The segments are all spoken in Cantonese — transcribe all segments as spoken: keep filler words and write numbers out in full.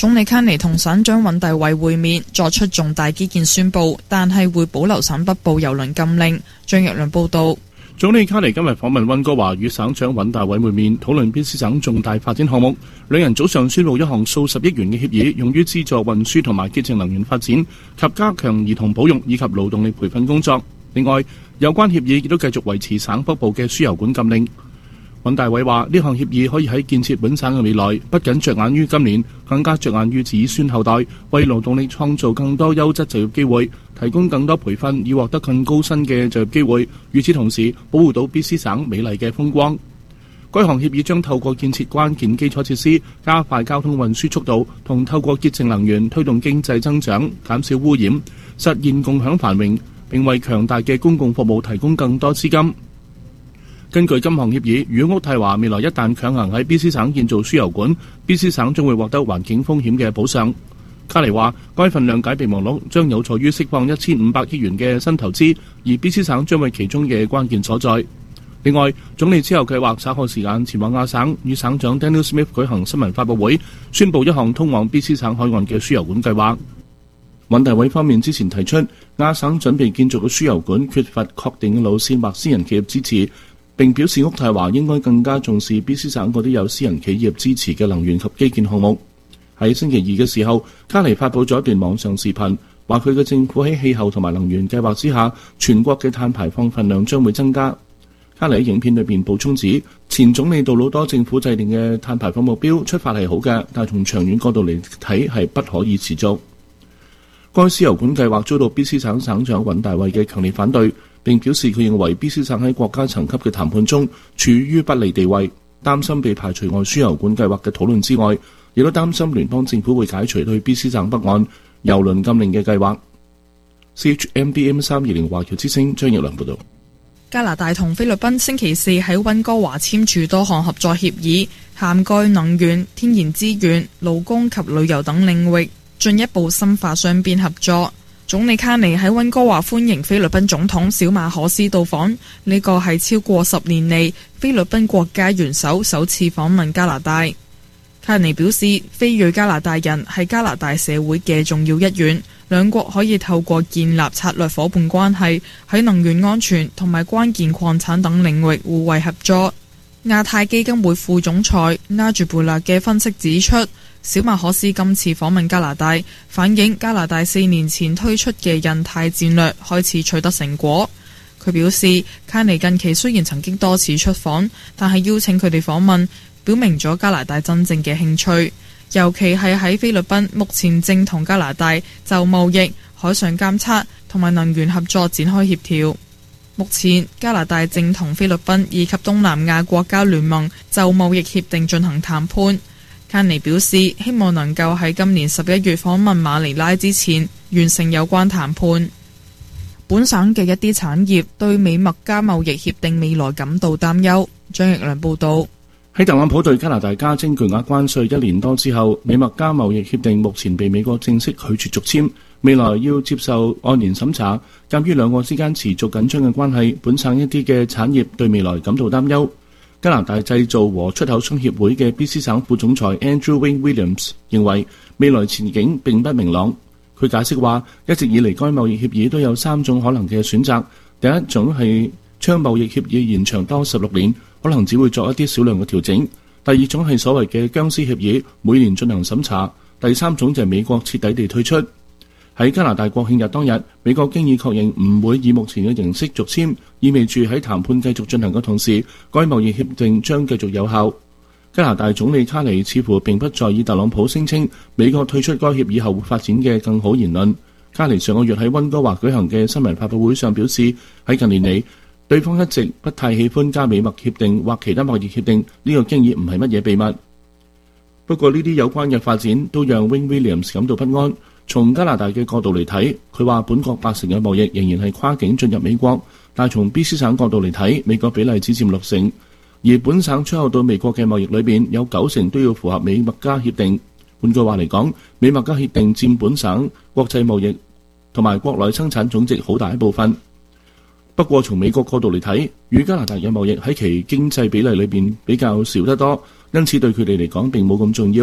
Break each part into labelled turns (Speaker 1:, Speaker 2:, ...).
Speaker 1: 總理卡尼同省長尹大偉會面，作出重大基建宣佈，但係會保留省北部郵輪禁令。張若亮報道。
Speaker 2: 總理卡尼今日訪問溫哥華，與省長尹大偉會面，討論 B C 省重大發展項目。兩人早上宣佈一項數十億元嘅協議，用於資助運輸同埋潔淨能源發展及加強兒童保育以及勞動力培訓工作。另外，有關協議亦都繼續維持省北部嘅輸油管禁令。尹大偉話：呢項協議可以喺建設本省嘅未來，不僅着眼於今年，更加着眼於子孫後代，為勞動力創造更多優質就業機會，提供更多培訓，以獲得更高薪嘅就業機會。與此同時，保護到 B C 省美麗嘅風光。該項協議將透過建設關鍵基礎設施，加快交通運輸速度，同透過潔淨能源推動經濟增長，減少污染，實現共享繁榮，並為強大嘅公共服務提供更多資金。根據今項協議，如果渥太華未來一旦強行喺 B C 省建造輸油管 ，B C 省將會獲得環境風險嘅補償。卡尼話，該份諒解備忘錄將有助於釋放一千五百億元嘅新投資，而 B C 省將為其中嘅關鍵所在。另外，總理之後計劃稍後時間前往亞省，與省長 Daniel Smith 舉行新聞發佈會，宣佈一項通往 B C 省海岸嘅輸油管計劃。尹大偉方面之前提出，亞省準備建造嘅輸油管缺乏確定嘅路線或私人企業支持。並表示渥太華應該更加重視 B C 省嗰啲有私人企業支持嘅能源及基建項目。喺星期二嘅時候，卡尼發布咗一段網上視頻，話佢嘅政府喺氣候同埋能源計劃之下，全國嘅碳排放份量將會增加。卡尼喺影片裏邊補充指，前總理杜魯多政府制定嘅碳排放目標出發係好嘅，但係從長遠角度嚟睇係不可以持續。該輸油管計劃遭到 B C 省省長尹大偉嘅強烈反對，並表示佢認為 B C 省喺國家層級嘅談判中處於不利地位，擔心被排除外輸油管計劃嘅討論之外，亦都擔心聯邦政府會解除對 B C 省北岸郵輪禁令嘅計劃。C H M B M 三二零華僑之聲張奕良報道。
Speaker 1: 加拿大同菲律賓星期四喺溫哥華簽署多項合作協議，涵蓋能源、天然資源、勞工及旅遊等領域，進一步深化雙邊合作。總理卡尼喺溫哥華歡迎菲律賓總統小馬可斯到訪，呢個係超過十年嚟菲律賓國家元首首次訪問加拿大。卡尼表示，非裔加拿大人係加拿大社會嘅重要一員，兩國可以透過建立策略夥伴關係，喺能源安全同埋關鍵礦產等領域互惠合作。亞太基金會副總裁拉朱貝勒嘅分析指出，小馬可斯今次訪問加拿大，反映加拿大四年前推出嘅印太戰略開始取得成果。佢表示，卡尼近期雖然曾經多次出訪，但係邀請佢哋訪問，表明咗加拿大真正嘅興趣，尤其係喺菲律賓目前正同加拿大就貿易、海上監測同埋能源合作展開協調。目前加拿大正同菲律賓以及東南亞國家聯盟就貿易協定進行談判。卡尼表示，希望能夠喺今年十一月訪問馬尼拉之前完成有關談判。本省嘅一啲產業對美墨加貿易協定未來感到擔憂。張奕良報道。
Speaker 2: 喺特朗普對加拿大加徵巨額關稅一年多之後，美墨加貿易協定目前被美國正式拒絕續簽，未來要接受按年審查。鑑於兩國之間持續緊張嘅關係，本省一啲嘅產業對未來感到擔憂。加拿大製造和出口商協會嘅 B C 省副總裁 Andrew Wayne Williams 認為未來前景並不明朗。佢解釋話，一直以嚟該貿易協議都有三種可能嘅選擇。第一種係將貿易協議延長多十六年，可能只會作一啲少量嘅調整。第二種係所謂嘅僵屍協議，每年進行審查。第三種就係美國徹底地退出。喺加拿大國慶日當日，美國經已確認唔會以目前嘅形式續簽，意味住喺談判繼續進行嘅同時，該貿易協定將繼續有效。加拿大總理卡尼似乎並不在意特朗普聲稱美國退出該協議後會發展嘅更好言論。卡尼上個月喺溫哥華舉行嘅新聞發佈會上表示，喺近年嚟，對方一直不太喜歡加美墨協定或其他貿易協定，呢個經已唔係乜嘢秘密。不過呢啲有關嘅發展都讓 Wayne Williams 感到不安。從加拿大嘅角度嚟睇，佢話本國八成嘅貿易仍然係跨境進入美國，但係從 B C 省角度嚟睇，美國比例只佔六成，而本省出口到美國嘅貿易裏邊有九成都要符合美墨加協定。換句話嚟講，美墨加協定佔本省國際貿易同埋國內生產總值好大一部分。不過從美國角度嚟睇，與加拿大嘅貿易喺其經濟比例裏邊比較少得多，因此對佢哋嚟講並冇咁重要。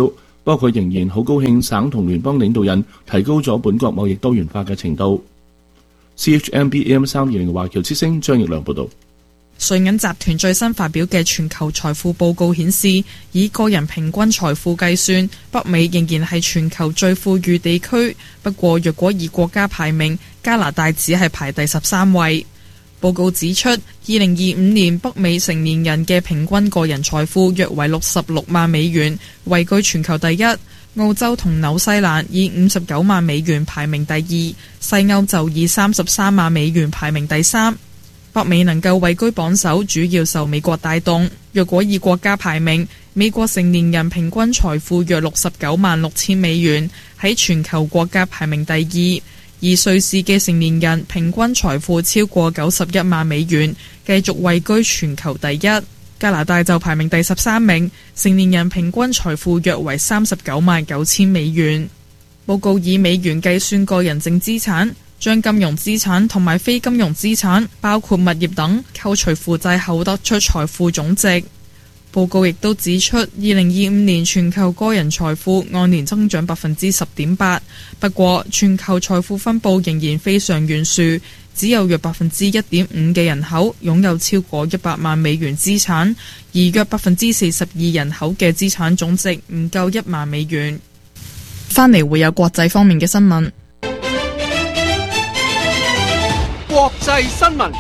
Speaker 2: 不過佢仍然好高興省同聯邦領導人提高咗本國貿易多元化嘅程度。C H M B A M 三二零華僑之聲張奕良報導。
Speaker 1: 瑞銀集團最新發表嘅全球財富報告顯示，以個人平均財富計算，北美仍然係全球最富裕地區。不過，若果以國家排名，加拿大只係排第十三位。報告指出，二零二五年北美成年人嘅平均個人財富約為六十六萬美元，位居全球第一。澳洲同紐西蘭以五十九萬美元排名第二，西歐就以三十三萬美元排名第三。北美能夠位居榜首，主要受美國帶動。若果以國家排名，美國成年人平均財富約六十九萬六千美元，喺全球國家排名第二。而瑞士嘅成年人平均財富超過九十一萬美元，繼續位居全球第一。加拿大就排名第十三名，成年人平均財富約為三十九萬九千美元。報告以美元計算個人淨資產，將金融資產同埋非金融資產，包括物業等，扣除負債後得出財富總值。報告亦都指出，二零二五年全球個人財富按年增長百分之十點八，不過全球財富分佈仍然非常懸殊，只有約百分之一點五嘅人口擁有超過一百萬美元資產，而約百分之四十二人口嘅資產總值唔夠一萬美元。翻嚟會有國際方面嘅新聞。
Speaker 3: 國際新聞。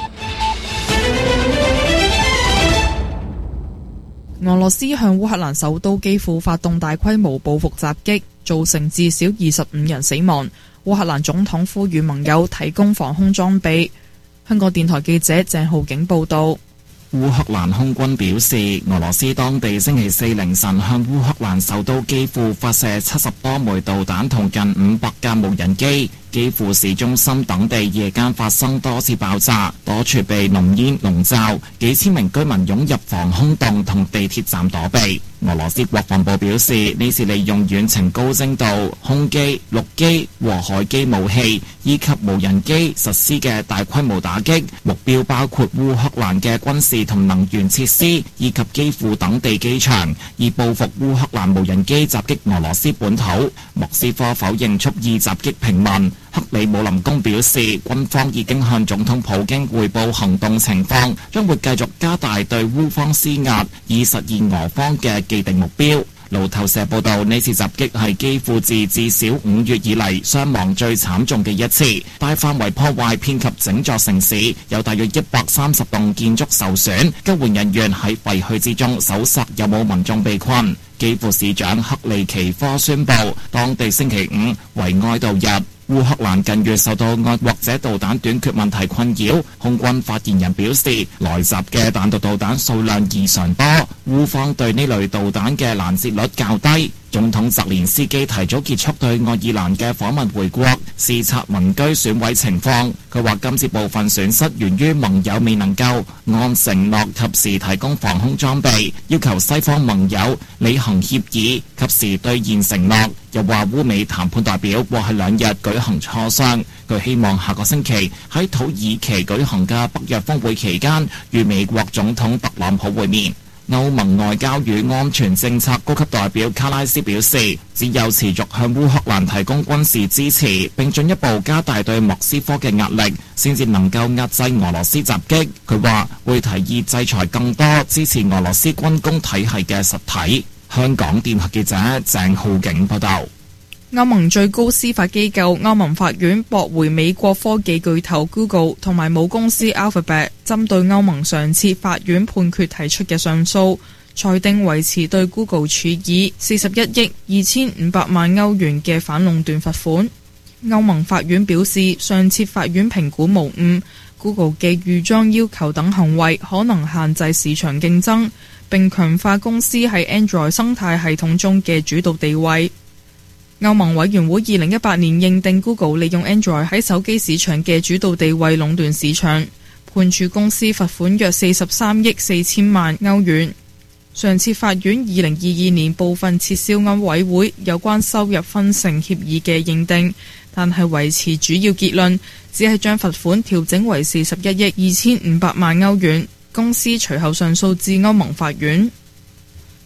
Speaker 1: 俄羅斯向烏克蘭首都基輔發動大規模報復襲擊，造成至少二十五人死亡。烏克蘭總統呼籲盟友提供防空裝備。香港電台記者鄭浩景報道。
Speaker 4: 烏克蘭空軍表示，俄羅斯當地星期四凌晨向烏克蘭首都基輔發射七十多枚導彈同近五百架無人機。基輔市中心等地夜間發生多次爆炸，多處被濃煙籠罩，幾千名居民湧入防空洞同地鐵站躲避。俄羅斯國防部表示，呢次利用遠程高精度空機、陸基和海基武器以及無人機實施嘅大規模打擊，目標包括烏克蘭嘅軍事同能源設施以及基輔等地機場，以報復烏克蘭無人機襲擊俄羅斯本土。莫斯科否認蓄意襲擊平民。克里姆林宮表示，軍方已經向總統普京匯報行動情況，將會繼續加大對烏方施壓，以實現俄方嘅既定目標。路透社報道，呢次襲擊係基輔自至少五月以嚟傷亡最慘重嘅一次，大範圍破壞遍及整座城市，有大約一百三十棟建築受損。救援人員喺廢墟之中搜索有冇民眾被困。基輔市長克利奇科宣布，當地星期五為哀悼日。烏克蘭近月受到愛國者導彈短缺問題困擾，空軍發言人表示，來襲嘅彈道導彈數量異常多，烏方對呢類導彈嘅攔截率較低。總統澤連斯基提早結束對愛爾蘭嘅訪問回國，視察民居損毀情況。佢話今次部分損失源於盟友未能夠按承諾及時提供防空裝備，要求西方盟友履行協議，及時兌現承諾。又話烏美談判代表過去兩日舉行磋商，佢希望下個星期喺土耳其舉行嘅北約峰會期間，與美國總統特朗普會面。歐盟外交與安全政策高級代表卡拉斯表示，只有持續向烏克蘭提供軍事支持，並進一步加大對莫斯科嘅壓力，先至能夠壓制俄羅斯襲擊。佢話會提議制裁更多支持俄羅斯軍工體系嘅實體。香港電台記者鄭浩景報道。
Speaker 1: 歐盟最高司法機構歐盟法院駁回美國科技巨頭 Google 同埋母公司 Alphabet 針對歐盟上次法院判決提出嘅上訴，裁定維持對 Google 處以四十一億二千五百萬歐元嘅反壟斷罰款。歐盟法院表示，上次法院評估無誤， Google 嘅預裝要求等行為可能限制市場競爭，並強化公司喺 Android 生態系統中嘅主導地位。歐盟委員會二零一八年認定 Google 利用 Android 喺手機市場嘅主導地位壟斷市場，判處公司罰款約四十三億四千萬歐元。上次法院二零二二年部分撤銷歐委會有關收入分成協議嘅認定，但係維持主要結論，只係將罰款調整為四十一億二千五百萬歐元。公司隨後上訴至歐盟法院。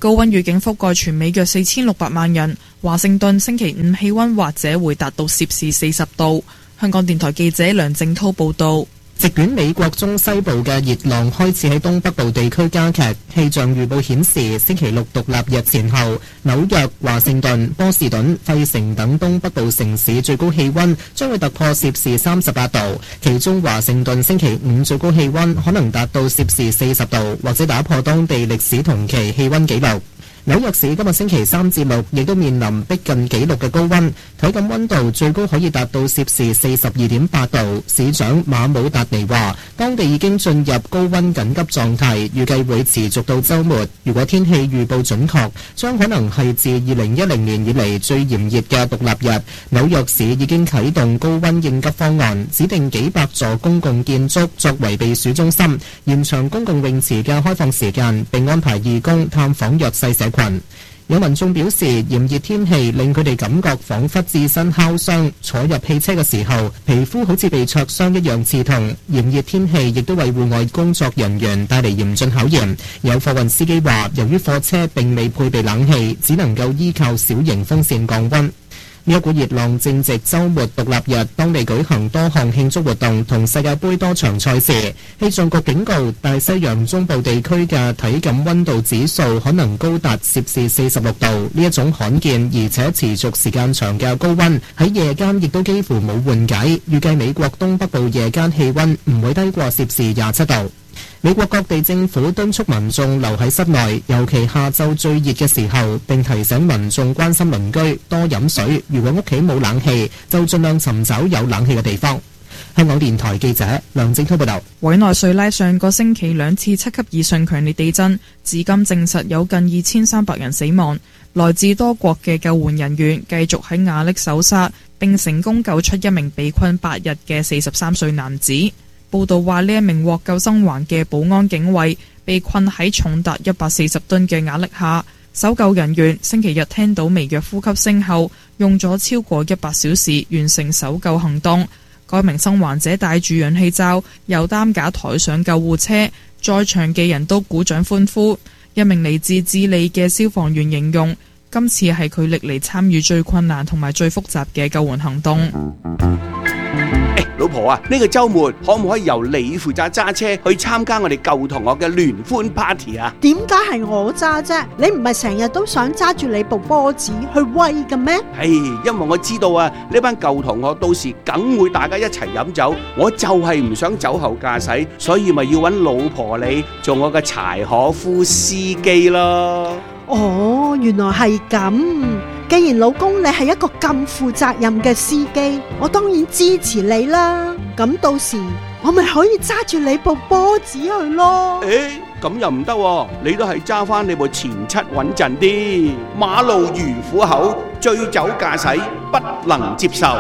Speaker 1: 高溫預警覆蓋全美約四千六百萬人。華盛頓星期五氣溫或者會達到攝氏四十度。香港電台記者梁正濤報道。
Speaker 5: 席捲美國中西部嘅熱浪開始喺東北部地區加劇。氣象預報顯示，星期六獨立日前後，紐約、華盛頓、波士頓、費城等東北部城市最高氣溫將會突破攝氏三十八度，其中華盛頓星期五最高氣溫可能達到攝氏四十度，或者打破當地歷史同期氣溫紀錄。紐約市今日星期三至六亦都面臨逼近紀錄嘅高溫，體感溫度最高可以達到攝氏四十二點八度。市長馬姆達尼話，當地已經進入高溫緊急狀態，預計會持續到週末。如果天氣預報準確，將可能係自二零一零年以嚟最炎熱嘅獨立日。紐約市已經啟動高溫應急方案，指定幾百座公共建築作為避暑中心，延長公共泳池嘅開放時間，並安排義工探訪弱勢社群。有民眾表示，炎熱天氣令佢哋感覺彷彿置身烤箱，坐入汽車嘅時候，皮膚好似被灼傷一樣刺痛。炎熱天氣亦都為戶外工作人員帶嚟嚴峻考驗。有貨運司機話，由於貨車並未配備冷氣，只能夠依靠小型風扇降溫。呢一股熱浪正值週末獨立日，當地舉行多項慶祝活動同世界盃多場賽事。氣象局警告，大西洋中部地區嘅體感溫度指數可能高達攝氏四十六度。呢一種罕見而且持續時間長嘅高溫，喺夜間亦都幾乎冇緩解。預計美國東北部夜間氣溫唔會低過攝氏廿七度。美國各地政府敦促民眾留喺室內，尤其下晝最熱嘅時候，並提醒民眾關心鄰居，多飲水。如果屋企冇冷氣，就盡量尋找有冷氣嘅地方。香港電台記者梁正濤報道。
Speaker 1: 委內瑞拉上個星期兩次七級以上強烈地震，至今證實有近二千三百人死亡。來自多國嘅救援人員繼續喺瓦礫搜殺，並成功救出一名被困八日嘅四十三歲男子。報道話，呢一名獲救生還嘅保安警衛被困喺重達一百四十噸嘅瓦礫下，搜救人員星期日聽到微弱呼吸聲後，用咗超過一百小時完成搜救行動。該名生還者戴住氧氣罩，由擔架抬上救護車，在場嘅人都鼓掌歡呼。一名嚟自智利嘅消防員形容，今次係佢歷嚟參與最困難同埋最複雜嘅救援行動。
Speaker 3: 誒，老婆啊，呢個週末可唔可以由你負責揸車去參加我哋舊同學嘅聯歡 party 啊？
Speaker 6: 點解係我揸啫？你唔係成日都想揸住你部波子去威嘅咩？
Speaker 3: 係，因為我知道啊，呢班舊同學到時梗會大家一齊飲酒，我就係唔想酒後駕駛，所以咪要揾老婆你做我嘅柴可夫司機咯。
Speaker 6: 哦，原來係咁。既然老公你係一個咁負責任嘅司機，我當然支持你啦。咁到時我咪可以揸住你部波子去咯。
Speaker 3: 誒，咁又唔得喎，你都係揸翻你部前七穩陣啲。馬路如虎口，醉酒駕駛不能接受。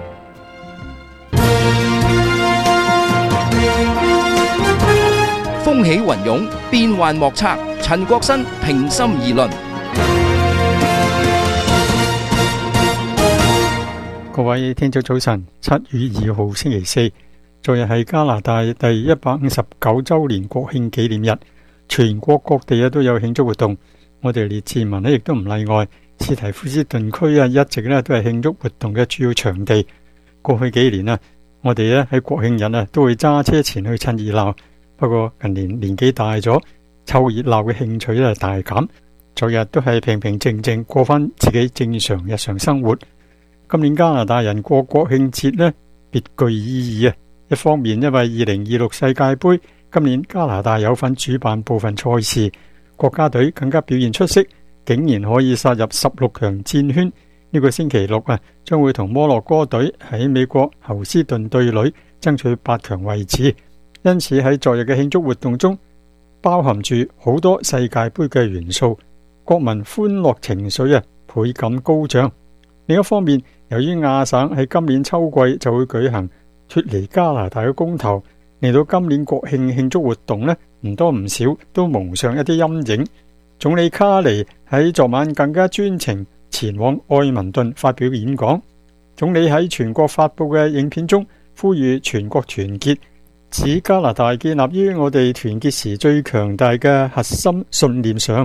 Speaker 7: 風起雲湧，變幻莫測。陳國新平心而論。
Speaker 8: 各位聽眾早晨，七月二號星期四，昨日係加拿大第一百五十九周年國慶紀念日，全國各地啊都有慶祝活動，我哋列治文咧亦都唔例外。斯提夫斯頓區啊一直咧都係慶祝活動嘅主要場地。過去幾年啊，我哋咧喺國慶日啊都會揸車前去趁熱鬧，不過近年年紀大咗，湊熱鬧嘅興趣咧大減，昨日都係平平靜靜過翻自己正常日常生活。今年加拿大人過國慶節呢，別具意義啊！一方面因為二零二六世界盃，今年加拿大有份主辦部分賽事，國家隊更加表現出色，竟然可以殺入十六強戰圈。呢個星期六啊，將會同摩洛哥隊喺美國侯斯頓隊裏爭取八強位置。因此喺昨日嘅慶祝活動中，包含住好多世界盃嘅元素，國民歡樂情緒啊倍感高漲。另一方面，由於亞省喺今年秋季就會舉行脫離加拿大嘅公投，令到今年國慶慶祝活動呢唔多唔少都蒙上一啲陰影。總理卡尼喺昨晚更加專程前往愛民頓發表演講。總理喺全國發佈嘅影片中呼籲全國團結，指加拿大建立於我哋團結時最強大嘅核心信念上，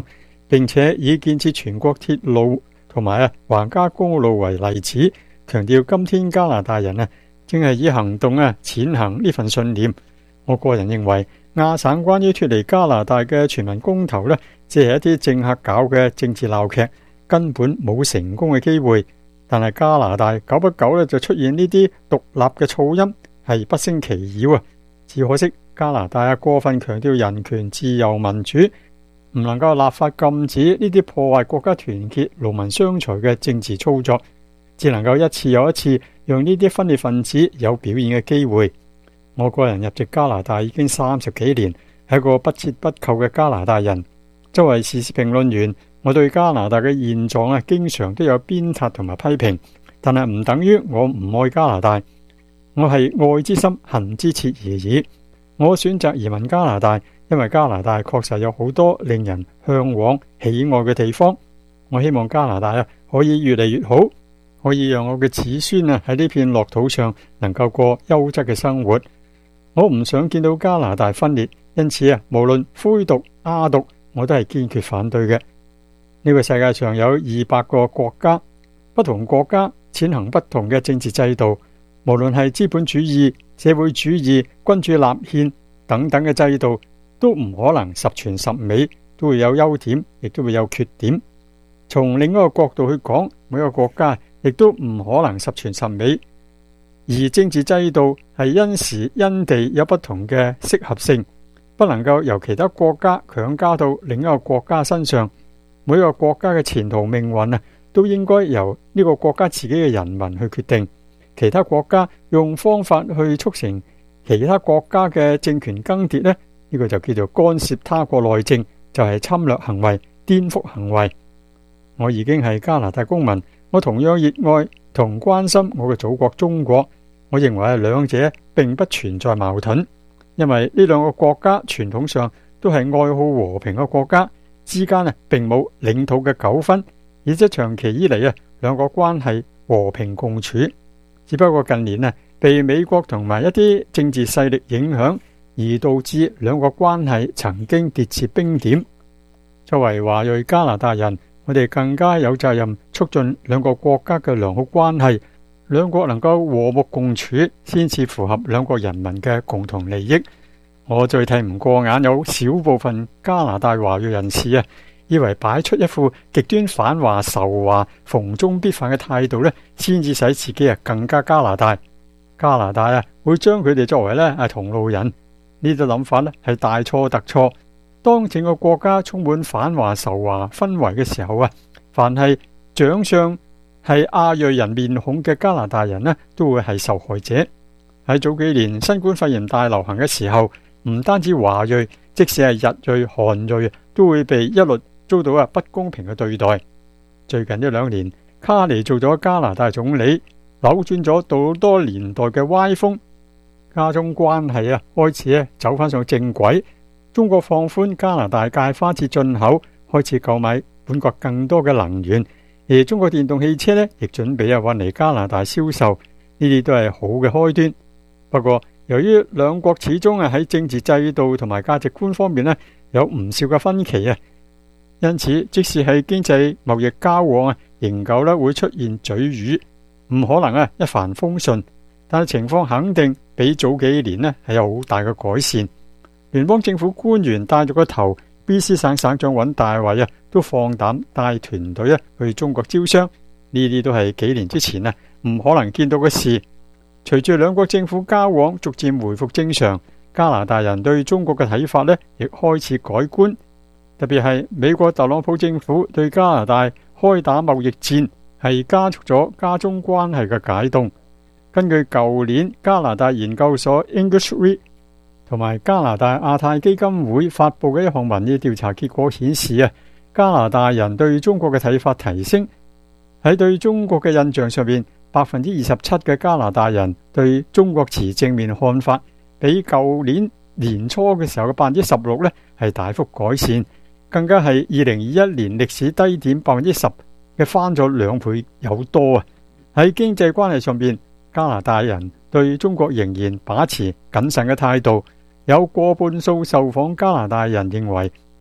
Speaker 8: 並且以建設全國鐵路同埋啊橫加公路為例子，強調今天加拿大人啊正係以行動啊踐行呢份信念。我個人認為亞省關於脫離加拿大嘅全民公投呢，只係一啲政客搞嘅政治鬧劇，根本冇成功嘅機會。但係加拿大久不久呢就出現呢啲獨立嘅噪音，係不勝其擾啊！只可惜加拿大啊過分強調人權、自由、民主，唔能夠立法禁止呢啲破壞國家團結、勞民傷財嘅政治操作，只能夠一次又一次讓呢啲分裂分子有表現嘅機會。我個人入籍加拿大已經三十幾年，係一個不折不扣嘅加拿大人。作為時事評論員，我對加拿大嘅現狀啊，經常都有鞭撻同埋批評，但係唔等於我唔愛加拿大。我係愛之深，恨之切而已。我選擇移民加拿大，因為加拿大確實有好多令人向往、喜愛嘅地方。我希望加拿大啊可以越嚟越好，可以讓我嘅子孫啊喺呢片樂土上能夠過優質嘅生活。我唔想見到加拿大分裂，因此啊，無論灰獨、亞獨，我都係堅決反對嘅。呢個世界上有二百個國家，不同國家踐行不同嘅政治制度，無論係資本主義、社會主義、君主立憲等等嘅制度，都唔可能十全十美，都會有優點，亦都會有缺點。從另一個角度去講，每個國家亦都唔可能十全十美，而政治制度係因時因地有不同嘅適合性，不能夠由其他國家強加到另一個國家身上。每個國家嘅前途命運啊，都應該由呢個國家自己嘅人民去決定。其他國家用方法去促成其他國家嘅政權更迭呢，呢、呢個就叫做干涉他國內政，就係、是、侵略行為、顛覆行為。我已經係加拿大公民，我同樣熱愛同關心我嘅祖國中國。我認為兩者並不存在矛盾，因為呢兩個國家傳統上都係愛好和平嘅國家，之間啊並冇領土嘅糾紛，而且長期以嚟啊兩個關係和平共處。只不過近年啊被美國同埋一啲政治勢力影響，而導致兩個關係曾經跌至冰點。作為華裔加拿大人，我哋更加有責任促進兩個國家嘅良好關係，兩國能夠和睦共處，先至符合兩國人民嘅共同利益。我最睇唔過眼有少部分加拿大華裔人士啊，以為擺出一副極端反華仇華、逢中必反嘅態度呢，先至使自己啊更加加拿大。加拿大啊會將佢哋作為呢係同路人，呢啲諗法呢係大錯特錯。當整個國家充滿反華仇華氛圍嘅時候啊，凡係長相係亞裔人面孔嘅加拿大人呢，都會係受害者。喺早幾年新冠肺炎大流行嘅時候，唔單止華裔，即使係日裔、韓裔，都會被一律遭到啊不公平嘅對待。最近一兩年，卡尼做咗加拿大總理，扭轉咗好多年代嘅歪風，加中關係啊開始咧走翻上正軌。中國放寬加拿大芥花節進口，開始購買本國更多嘅能源，而中國電動汽車呢亦準備啊運嚟加拿大銷售，呢啲都係好嘅開端。不過，由於兩國始終係喺政治制度同埋價值觀方面呢有唔少嘅分歧啊，因此即使係經濟貿易交往啊，仍舊咧會出現嘴語，唔可能啊一帆風順。但係情況肯定比早幾年呢係有好大嘅改善。聯邦政府官員帶咗個頭 ，B C 省省長尹大偉啊，都放膽帶團隊啊去中國招商，呢啲都係幾年之前啊唔可能見到嘅事。隨住兩國政府交往逐漸回復正常，加拿大人對中國嘅睇法呢亦開始改觀。特別係美國特朗普政府對加拿大開打貿易戰，係加速咗加中關係嘅解凍。根據舊年加拿大研究所 English Read 同埋加拿大亞太基金會發佈嘅一項民意調查結果顯示啊，加拿大人對中國嘅睇法提升。喺對中國嘅印象上面，百分之二十七嘅加拿大人對中國持正面看法，比舊年年初嘅時候嘅百分之十六呢係大幅改善，更加係二零二一年歷史低點百分之十嘅翻咗兩倍有多啊！喺經濟關係上面，加拿大人對中國仍然把持謹慎嘅態度。有過半數受訪加拿大人認為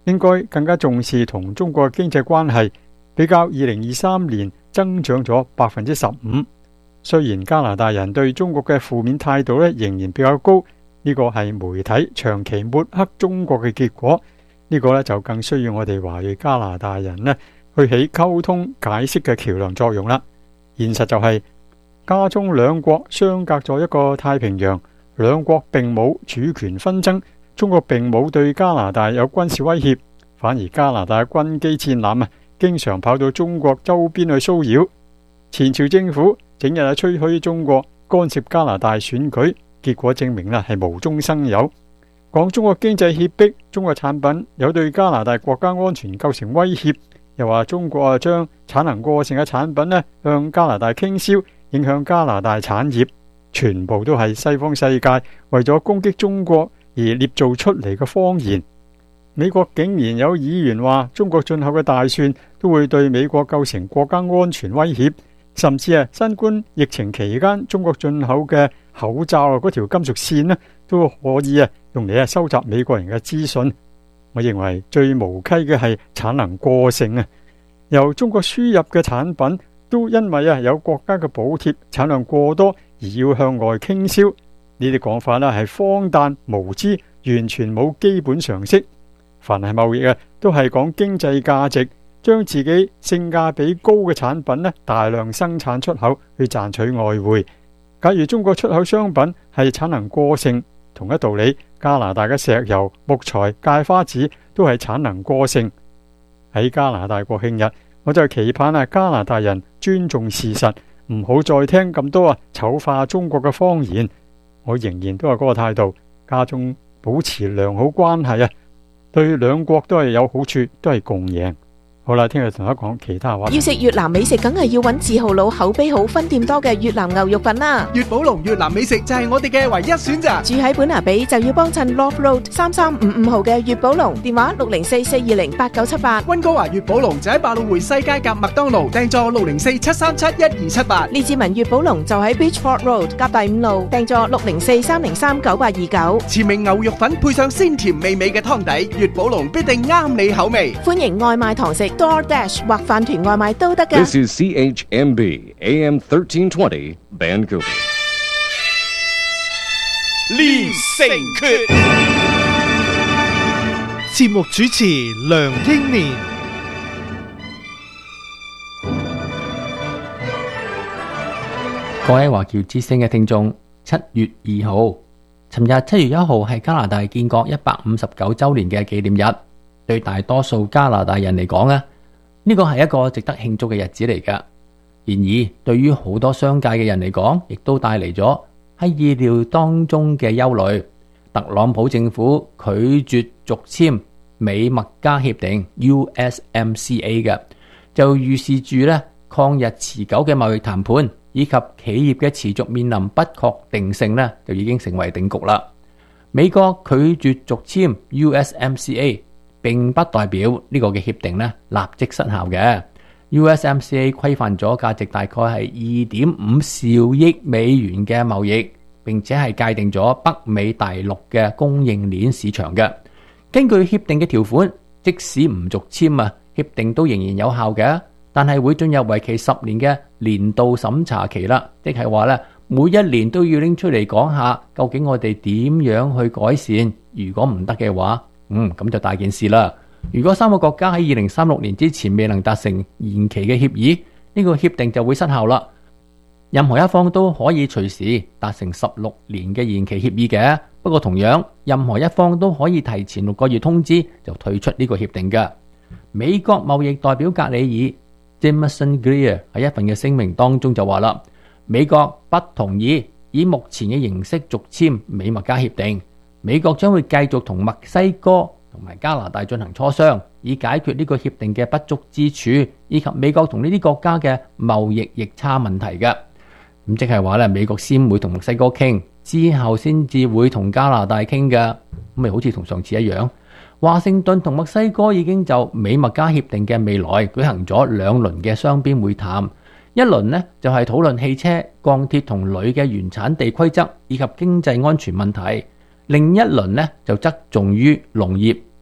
Speaker 8: 應該更加重視同中國嘅經濟關係，比較二零二三年增長咗百分之十五。雖然加拿大人對中國嘅負面態度咧仍然比較高，呢個係媒體長期抹黑中國嘅結果。呢個咧就更需要我哋華裔加拿大人咧去起溝通解釋嘅橋樑作用啦。現實就係加中兩國相隔咗一個太平洋，兩國並冇主權紛爭，中國並冇對加拿大有軍事威脅，反而加拿大嘅軍機戰艦啊經常跑到中國周邊去騷擾。前朝政府整日啊吹噓中國干涉加拿大選舉，結果證明啦係無中生有。講中國經濟脅迫，中國產品有對加拿大國家安全構成威脅，又話中國啊將產能過剩嘅產品咧向加拿大傾銷，影響加拿大產業，全部都係西方世界為咗攻擊中國而捏造出嚟嘅謊言。美國竟然有議員話中國進口嘅大蒜都會對美國構成國家安全威脅，甚至啊新冠疫情期間中國進口嘅口罩啊嗰條金屬線咧都可以啊用嚟啊收集美國人嘅資訊。我認為最無稽嘅係產能過剩啊，由中國輸入嘅產品都因為啊有國家嘅補貼，產量過多而要向外傾銷。呢啲講法啦係荒誕無知，完全冇基本常識。凡係貿易啊都係講經濟價值，將自己性價比高嘅產品咧大量生產出口去賺取外匯。假如中國出口商品係產能過剩，同一道理，加拿大嘅石油、木材、芥花籽都係產能過剩。喺加拿大國慶日，我就期盼啊加拿大人尊重事實，唔好再聽咁多啊醜化中國嘅謊言。我仍然都係嗰個態度，加中保持良好關係啊，對兩國都係有好處，都係共贏。好啦，聽日同大家講其他話。
Speaker 9: 要食越南美食，梗係要揾字號佬口碑好、分店多嘅越南牛肉粉啦。
Speaker 10: 粵寶龍越南美食就係我哋嘅唯一選擇。
Speaker 9: 住喺本拿比就要幫襯 Love Road 三三五五號嘅粵寶龍，電話六零四四二零八九七八。
Speaker 10: 溫哥華粵寶龍就喺百老匯西街夾麥當勞，訂座六零四七三七一二七八。
Speaker 9: 列治文粵寶龍就喺 Beachfront Road 夾第五路，訂座六零四三零三九八二九。
Speaker 10: 前名牛肉粉配上鮮甜美美嘅湯底，粵寶龍必定啱你口味。
Speaker 9: 歡迎外賣堂食 DoorDash 或飯團外賣都得㗎。
Speaker 11: This is C H M B A M thirteen twenty Vancouver。
Speaker 10: 練成訣，節目主持梁英年。
Speaker 12: 各位華僑之聲嘅聽眾，七月二號，尋日七月一號係加拿大建國一百五十九週年嘅紀念日。對大多數加拿大人嚟講啊，呢個係一個值得慶祝嘅日子嚟㗎。然而，對於好多商界嘅人嚟講，亦都帶嚟咗喺意料當中嘅憂慮。特朗普政府拒絕續簽美墨加協定 U S M C A 嘅，就預示住咧抗日持久嘅貿易談判以及企業嘅持續面臨不確定性咧，就已經成為定局啦。美國拒絕續簽 U S M C A，並不代表呢個嘅協定咧立即失效嘅。U S M C A 規範咗價值大概係二點五兆億美元嘅貿易，並且係界定咗北美大陸嘅供應鏈市場嘅。根據協定嘅條款，即使唔續簽啊，協定都仍然有效嘅，但係會進入為期十年嘅年度審查期啦，即係話咧每一年都要拎出嚟講下，究竟我哋點樣去改善。如果唔得嘅話，嗯，咁就大件事啦。如果三個國家喺二零三六年之前未能達成延期嘅協議，呢個協定就會失效啦。任何一方都可以隨時達成十六年嘅延期協議嘅，不過同樣任何一方都可以提前六個月通知就退出呢個協定嘅。美國貿易代表格里爾 Jameson Greer 喺一份嘅聲明當中就話啦，美國不同意以目前嘅形式續簽美墨加協定，美國將會繼續同墨西哥同埋加拿大進行磋商，以解決呢個協定嘅不足之處，以及美國同呢啲國家嘅貿易逆差問題嘅。咁即係話咧，美國先會同墨西哥傾，之後先至會同加拿大傾嘅。咁咪好似同上次一樣，華盛頓同墨西哥已經就美墨加協定嘅未來舉行咗兩輪嘅雙邊會談。一輪呢就係討論汽車、鋼鐵同鋁嘅原產地規則以及經濟安全問題。另一輪呢就側重於農業、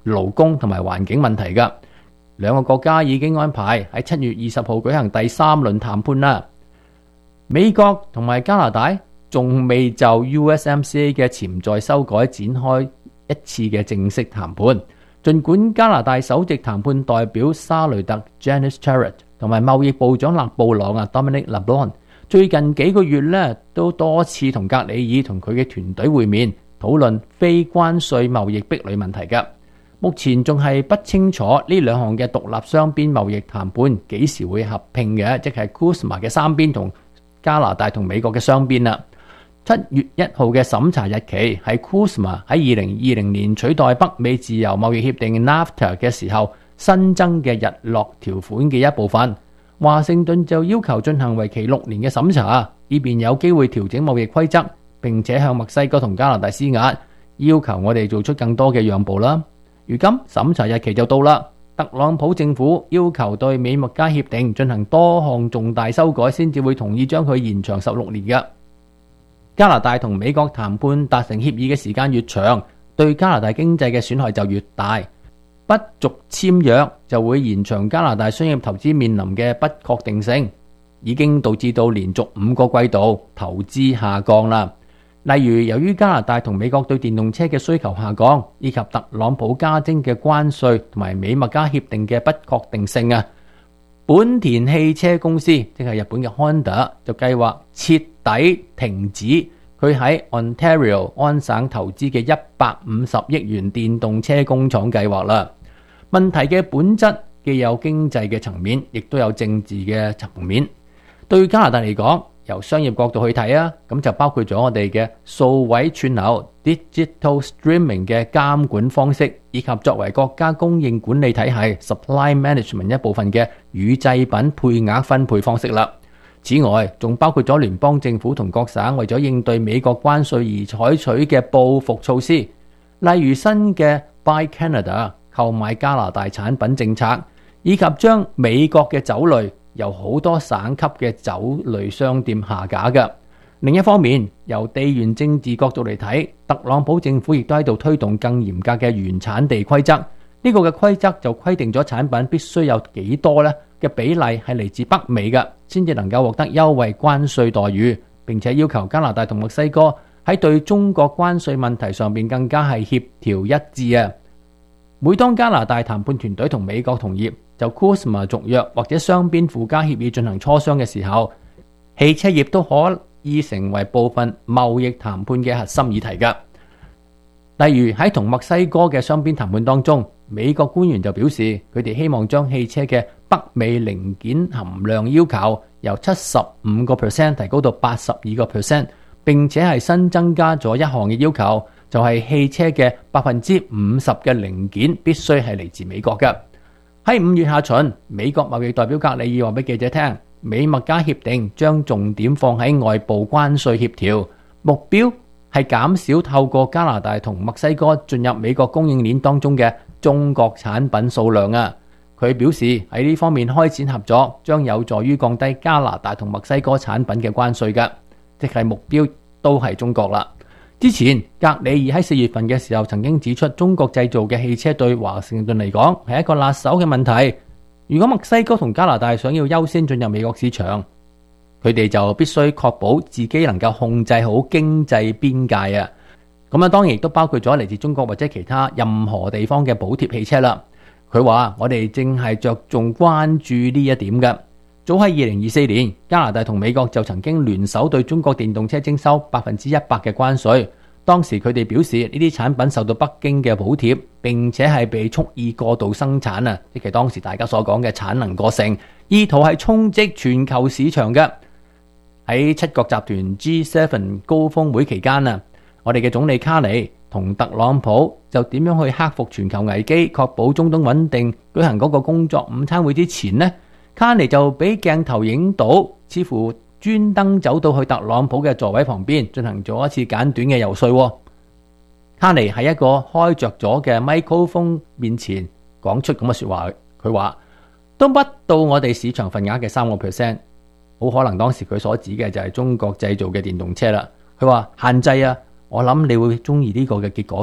Speaker 12: 勞工同埋環境問題㗎。兩個國家已經安排喺七月二十號舉行第三輪談判啦。美國同埋加拿大仲未就 U S M C A 嘅潛在修改展開一次嘅正式談判。儘管加拿大首席談判代表沙雷特 Janice Charest 同埋貿易部長勒布朗啊 Dominic LeBlanc 最近幾個月咧都多次同格里爾同佢嘅團隊會面，討論非關稅貿易壁壘問題嘅。目前仲係不清楚呢兩項嘅獨立雙邊貿易談判幾時會合併嘅，即係 C U S M A 嘅三邊同加拿大同美國嘅雙邊啦。七月一號嘅審查日期係 C U S M A 喺二零二零年取代北美自由貿易協定 NAFTA 嘅時候新增嘅日落條款嘅一部分。華盛頓就要求進行為期六年嘅審查，以便有機會調整貿易規則，並且向墨西哥同加拿大施壓，要求我哋做出更多嘅讓步啦。如今審查日期就到啦，特朗普政府要求對美墨加協定進行多項重大修改，先至會同意將佢延長十六年嘅。加拿大同美國談判達成協議嘅時間越長，對加拿大經濟嘅損害就越大。不續簽約就會延長加拿大商業投資面臨嘅不確定性，已經導致到連續五個季度投資下降啦。例如，由於加拿大同美國對電動車嘅需求下降，以及特朗普加徵嘅關稅同埋美墨加協定嘅不確定性啊，本田汽車公司即係日本嘅 Honda 就計劃徹底停止佢喺 Ontario 安省投資嘅一百五十億元電動車工廠計劃啦。問題嘅本質既有經濟嘅層面，亦都有政治嘅層面。對加拿大嚟講，由商業角度去睇啊，咁就包括咗我哋嘅數位串流 digital streaming 嘅監管方式，以及作為國家供應管理體系 supply management 一部分嘅乳製品配額分配方式啦。此外，仲包括咗聯邦政府同各省為咗應對美國關稅而採取嘅報復措施，例如新嘅 Buy Canada 購買加拿大產品政策，以及將美國嘅酒類由好多省級嘅酒類商店下架嘅。另一方面，由地緣政治角度嚟睇，特朗普政府亦都喺度推動更嚴格嘅原產地規則。呢個嘅規則就規定咗產品必須有幾多呢嘅比例係嚟自北美嘅，先至能夠獲得優惠關稅待遇，並且要求加拿大同墨西哥喺對中國關稅問題上面更加係協調一致啊！每當加拿大談判團隊同美國同業就 C U S M A 續約或者雙邊附加協議進行磋商嘅時候，汽車業都可以成為部分貿易談判嘅核心議題㗎。例如喺同墨西哥嘅雙邊談判當中，美國官員就表示，佢哋希望將汽車嘅北美零件含量要求由七十五個 percent 提高到八十二個 percent， 並且係新增加咗一項嘅要求，就係汽車嘅百分之五十嘅零件必須係嚟自美國嘅。喺五月下旬，美國貿易代表格里爾話俾記者聽，美墨加協定將重點放喺外部關稅協調，目標係減少透過加拿大同墨西哥進入美國供應鏈當中嘅中國產品數量啊。佢表示喺呢方面開展合作，將有助於降低加拿大同墨西哥產品嘅關稅嘅，即係目標都係中國啦。之前格里爾喺四月份嘅時候曾經指出，中國製造嘅汽車對華盛頓嚟講係一個辣手嘅問題。如果墨西哥同加拿大想要優先進入美國市場，佢哋就必須確保自己能夠控制好經濟邊界啊！咁啊，當然亦都包括咗嚟自中國或者其他任何地方嘅補貼汽車啦。佢話：我哋正係着重關注呢一點嘅。早喺二零二四年，加拿大同美國就曾經聯手對中國電動車徵收百分之一百嘅關稅。當時佢哋表示呢啲產品受到北京嘅補貼，並且係被蓄意過度生產啊，即係當時大家所講嘅產能過剩，意圖係衝擊全球市場嘅。喺七國集團 G 七 高峰會期間啊，我哋嘅總理卡尼同特朗普就點樣去克服全球危機，確保中東穩定舉行嗰個工作午餐會之前呢，卡尼就俾鏡頭影到，似乎專登走到去特朗普嘅座位旁邊進行咗一次簡短嘅游說。卡尼喺一個開着咗嘅麥克風面前講出咁嘅說話，佢話都不到我哋市場份額嘅三個 percent。好可能當時佢所指嘅就係中國製造嘅電動車啦。佢話限制啊，我諗你會中意呢個嘅結果嘅。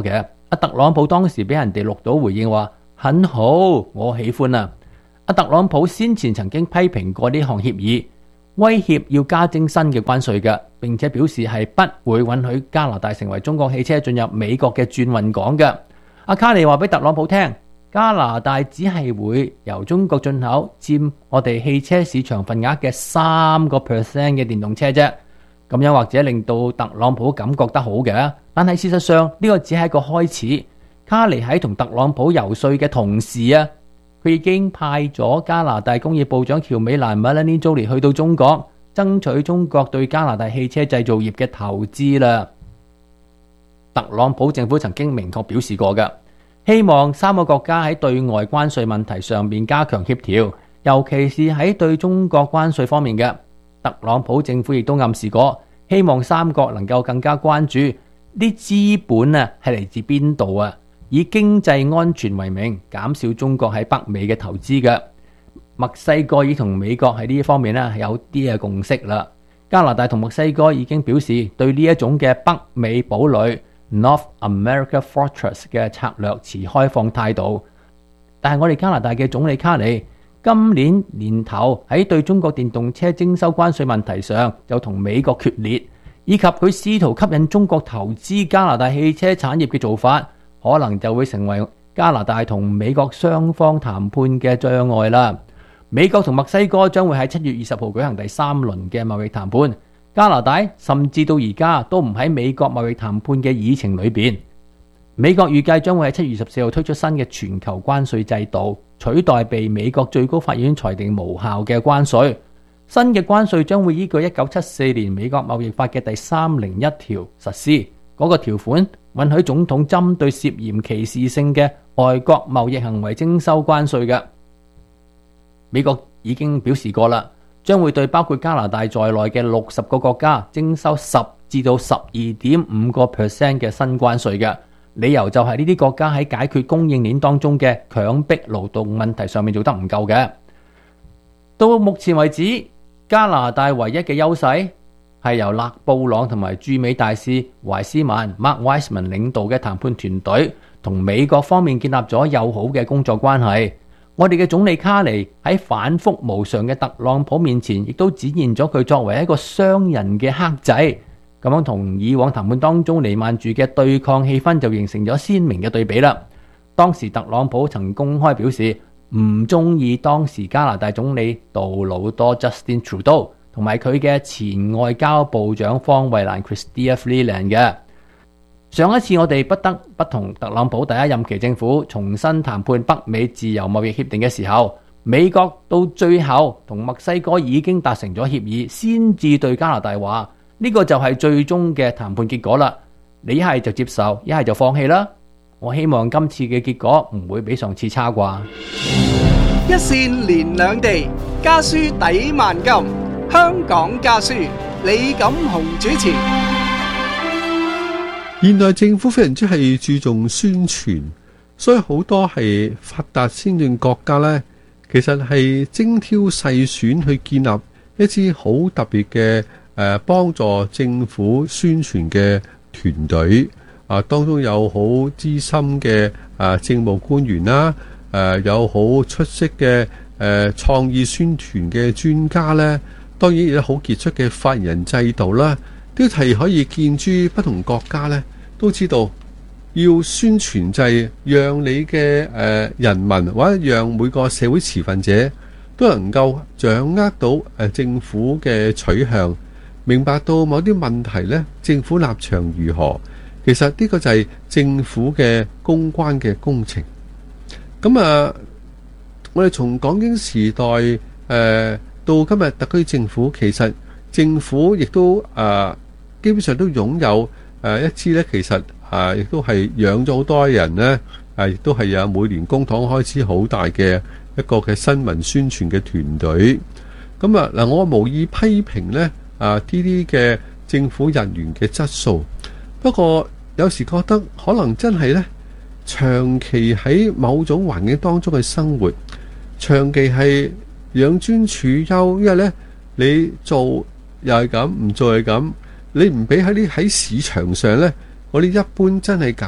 Speaker 12: 阿特朗普當時俾人哋錄到回應話很好，我喜歡啊。阿特朗普先前曾經批評過呢項協議，威脅要加徵新嘅關稅嘅，並且表示係不會允許加拿大成為中國汽車進入美國嘅轉運港嘅。阿卡尼話俾特朗普聽，加拿大只係會由中國進口佔我哋汽車市場份額嘅三個 percent 嘅電動車啫。咁樣或者令到特朗普感覺得好嘅，但係事實上呢個只係一個開始。卡尼喺同特朗普游說嘅同時啊，佢已經派咗加拿大工業部長喬美蘭 Melanie Joly 去到中國，爭取中國對加拿大汽車製造業嘅投資啦。特朗普政府曾經明確表示過嘅，希望三個國家喺對外關稅問題上面加強協調，尤其是喺對中國關稅方面嘅。特朗普政府亦都暗示過，希望三國能夠更加關注啲資本啊係嚟自邊度啊，以經濟安全為名，減少中國喺北美嘅投資嘅。墨西哥已同美國喺呢一方面咧有啲嘅共識啦。加拿大同墨西哥已經表示對呢一種嘅北美堡壘 North America Fortress 嘅策略持開放態度。但係我哋加拿大嘅總理卡尼今年年頭喺對中國電動車徵收關稅問題上就同美國決裂，以及佢試圖吸引中國投資加拿大汽車產業嘅做法，可能就會成為加拿大同美國雙方談判嘅障礙啦。美國同墨西哥將會喺七月二十號舉行第三輪嘅貿易談判，加拿大甚至到而家都唔喺美國貿易談判嘅議程裏邊。美國預計將會喺七月二十四號推出新嘅全球關稅制度，取代被美國最高法院裁定無效嘅關稅。新嘅關稅將會依據一九七四年美國貿易法嘅第三零一條實施，嗰、那個條款允許總統針對涉嫌歧視性嘅外國貿易行為徵收關稅嘅。美國已經表示過啦，將會對包括加拿大在內嘅六十個國家徵收十至到十二點五個 percent 嘅新關稅嘅。理由就係呢啲國家喺解決供應鏈當中嘅強迫勞動問題上面做得唔夠嘅。到目前為止，加拿大唯一嘅優勢係由勒布朗同埋駐美大使懷斯曼 Mark Wiseman 領導嘅談判團隊同美國方面建立咗友好嘅工作關係。我哋嘅總理卡尼喺反覆無常嘅特朗普面前，亦都展現咗佢作為一個商人嘅黑仔，咁樣同以往談判當中彌漫住嘅對抗氣氛就形成咗鮮明嘅對比啦。當時特朗普曾公開表示唔中意當時加拿大總理杜魯多 Justin Trudeau 同埋佢嘅前外交部長方慧蘭 Chrystia Freeland 嘅。上一次我哋不得不同特朗普第一任期政府重新談判北美自由貿易協定嘅時候，美國到最後同墨西哥已經達成咗協議，先至對加拿大話呢個就係最終嘅談判結果啦。你一係就接受，一係就放棄啦。我希望今次嘅結果唔會比上次差啩。
Speaker 10: 一線連兩地，家書抵萬金。香港家書，李錦雄主持。
Speaker 13: 現代政府非常之係注重宣傳，所以好多係發達先進國家呢，其實係精挑細選去建立一支好特別嘅誒幫助政府宣傳嘅團隊。啊，當中有好資深嘅啊政務官員啦，誒、啊、有好出色嘅誒創意宣傳嘅專家呢，當然亦都好傑出嘅發言人制度啦。都係可以見諸不同國家呢，都知道要宣傳就係讓你嘅誒、呃、人民或者讓每個社會持份者都能夠掌握到誒、呃、政府嘅取向，明白到某啲問題呢，政府立場如何。其實呢個就係政府嘅公關嘅工程。咁啊，我哋從港英時代誒、呃、到今日特區政府，其實政府亦都啊。呃基本上都擁有誒一支咧，其實啊，亦都係養咗好多人咧，啊，亦都係有每年公帑開支好大嘅一個嘅新聞宣傳嘅團隊。咁啊嗱，我無意批評咧啊呢啲嘅政府人員嘅質素，不過有時覺得可能真係咧，長期喺某種環境當中嘅生活，長期係養尊處優，因為咧你做又係咁，唔做係咁。你唔俾喺啲喺市場上呢，我哋一般真係搞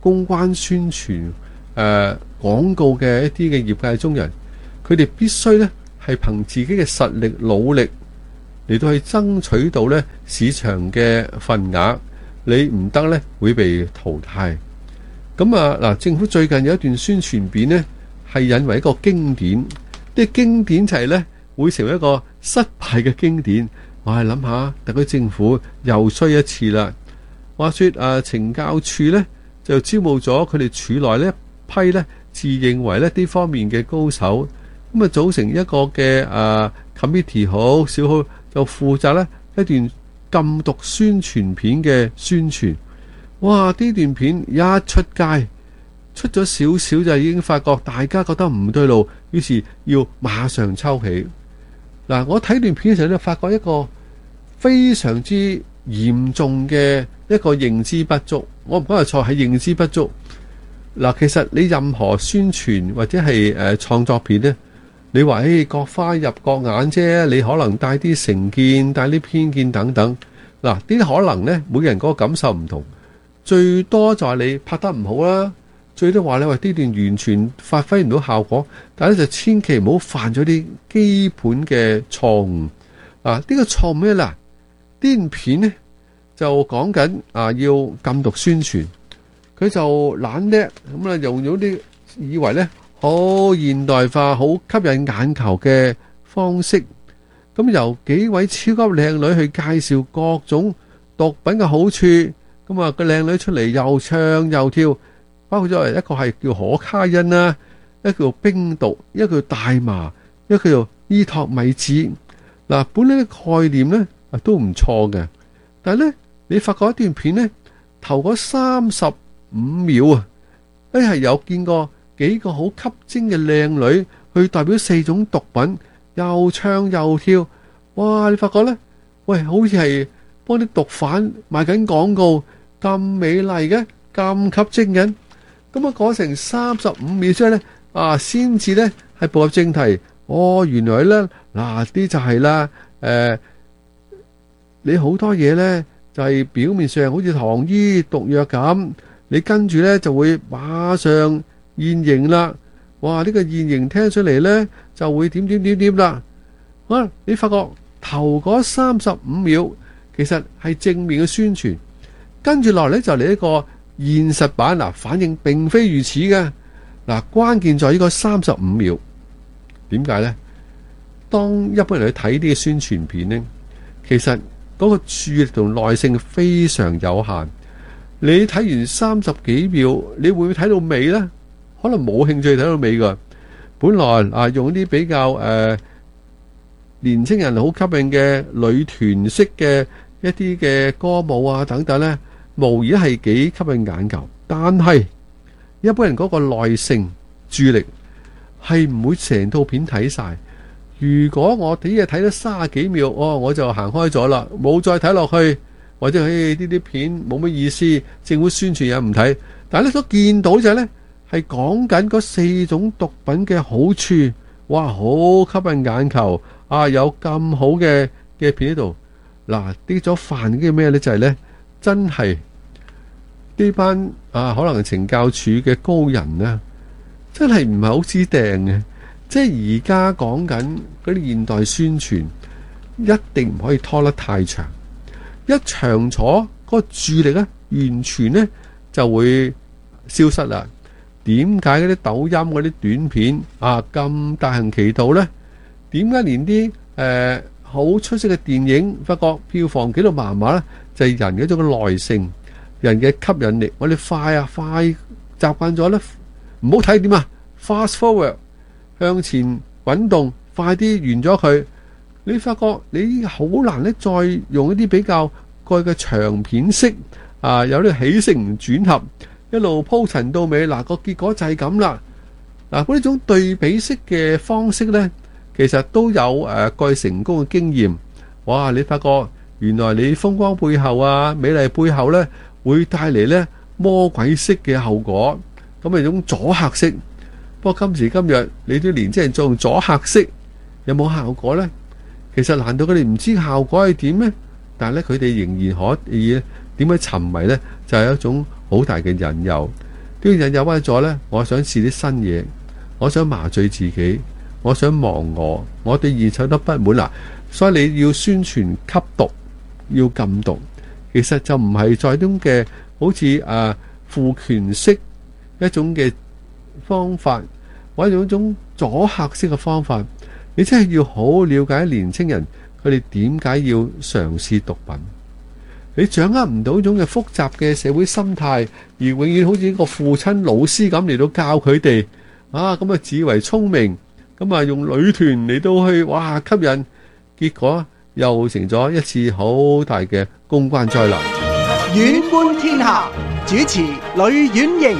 Speaker 13: 公關宣傳誒、呃、廣告嘅一啲嘅業界中人，佢哋必須呢係憑自己嘅實力努力嚟到去爭取到呢市場嘅份額，你唔得呢會被淘汰。咁啊嗱，政府最近有一段宣傳片呢，係引為一個經典，啲經典就係呢會成為一個失敗嘅經典。我係諗下，特區政府又衰一次啦。話說啊，懲教處呢就招募咗佢哋處內呢一批呢自認為呢呢方面嘅高手，咁啊組成一個嘅啊 committee 好少好，就負責呢一段禁毒宣傳片嘅宣傳。哇！呢段片一出街，出咗少少就已經發覺大家覺得唔對路，於是要馬上抽起。嗱，我睇段片嘅時候咧，發覺一個非常之嚴重嘅一個認知不足。我唔講係錯，係認知不足。嗱，其實你任何宣傳或者係誒創作片呢，你話誒各花入各眼啫，你可能帶啲成見、帶啲偏見等等。嗱，呢啲可能呢，每個人嗰個感受唔同。最多就係你拍得唔好啦，最多話你話呢段完全發揮唔到效果，但係咧就千祈唔好犯咗啲基本嘅錯誤。啊，呢、這個錯誤咩啦？呢段片呢就講緊啊要禁毒宣傳，佢就懶叻咁啊，用咗啲以為呢好現代化、好吸引眼球嘅方式，咁由幾位超級靚女去介紹各種毒品嘅好處。咁啊，個靚女出嚟又唱又跳，包括咗一個係叫可卡因啦，一個叫冰毒，一個叫大麻，一個叫伊托米酯。嗱，本來嘅概念咧都唔錯嘅，但係咧你發覺一段片咧頭嗰三十五秒啊，咧係有見過幾個好吸睛嘅靚女去代表四種毒品，又唱又跳，哇！你發覺咧，喂，好似係幫啲毒販賣緊廣告。咁美麗嘅，咁吸睛嘅，咁啊講成三十五秒之後咧，啊先至咧係步入正題。哦，原來咧嗱啲就係啦，誒，你好多嘢咧就係表面上好似糖衣毒藥咁，你跟住咧就會馬上現形啦。哇！呢個現形聽出嚟咧就會點點點點啦。啊，你發覺頭嗰三十五秒其實係正面嘅宣傳。跟住落嚟就嚟一個現實版，嗱，反應並非如此嘅。嗱，關鍵在呢個三十五秒，點解呢？當一般人去睇呢個宣傳片呢，其實嗰個注意力同耐性非常有限。你睇完三十幾秒，你會唔會睇到尾呢？可能冇興趣睇到尾噶。本來啊，用啲比較誒、呃、年青人好吸引嘅女團式嘅一啲嘅歌舞啊等等呢，無疑係幾吸引眼球，但係一般人嗰個耐性、注意力係唔會成套片睇晒。如果我啲嘢睇咗三十幾秒，哦，我就行開咗啦，冇再睇落去，或者誒呢啲片冇乜意思，政府宣傳又唔睇。但係咧所見到就係呢，係講緊嗰四種毒品嘅好處，哇，好吸引眼球啊！有咁好嘅嘅片喺度，嗱，啲咗飯嘅咩呢？就係呢。真係呢班啊，可能懲教處嘅高人呢，真係唔係好知定嘅。即係而家講緊嗰啲現代宣傳，一定唔可以拖得太長。一長咗，嗰個注意力呢，完全呢就會消失啦。點解嗰啲抖音嗰啲短片啊咁大行其道呢？點解連啲誒好出色嘅電影，發覺票房紀錄麻麻呢？就係人嘅一種耐性，人嘅吸引力。我哋快啊快習慣咗咧，唔好睇點啊 ，fast forward 向前滾動，快啲完咗佢。你發覺你好難咧，再用一啲比較過嘅長片式啊，有啲起承轉合，一路鋪陳到尾。嗱，個結果就係咁啦。嗱，嗰呢種對比式嘅方式咧，其實都有誒過去成功嘅經驗。哇！你發覺原來你風光背後啊，美麗背後呢，會帶嚟呢魔鬼式嘅後果，咁係一種阻嚇式。不過今時今日，你啲年輕人做阻嚇式，有冇效果呢？其實難道佢哋唔知效果係點咩？但係咧，佢哋仍然可以點樣沉迷呢？就係一種好大嘅引誘。 呢個引誘咗呢，我想試啲新嘢，我想麻醉自己，我想忘我，我對現實都不滿啦。所以你要宣傳吸毒，要禁毒，其實就唔係在種嘅好似誒父權式一種嘅方法，或者一種阻嚇式嘅方法。你真係要好好了解年青人佢哋點解要嘗試毒品。你掌握唔到種嘅複雜嘅社會心態，而永遠好似一個父親老師咁嚟到教佢哋啊，咁啊自以為聰明，咁啊用女團嚟到去哇吸引，結果又成咗一次好大嘅公關災難。
Speaker 10: 遠觀天下，主持呂婉瑩。